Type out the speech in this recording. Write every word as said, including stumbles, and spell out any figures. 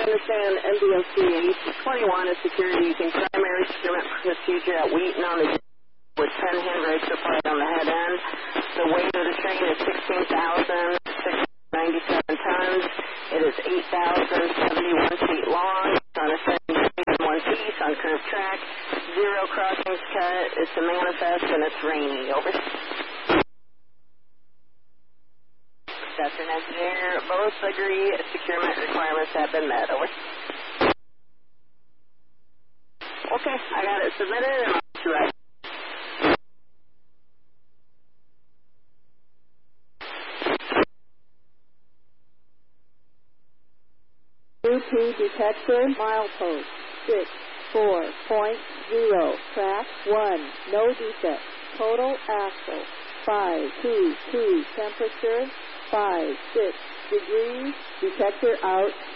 understand N B S C eight twenty-one is secured using primary securement procedure at Wheaton on the with ten handbrakes applied on the head end. The weight of the train is sixteen thousand six hundred ninety-seven tons. It is eight thousand seventy-one feet long. It's on a setting in one piece on curved track. Zero crossings cut. It's a manifest and it's rainy. Over. Pedestrian engineer, both agree securement requirements have been met. Over. Okay, I got it submitted and I'll be right. U P detector, milepost six four point zero, track one, no defect, total axle five two two, temperature five six degrees, detector out.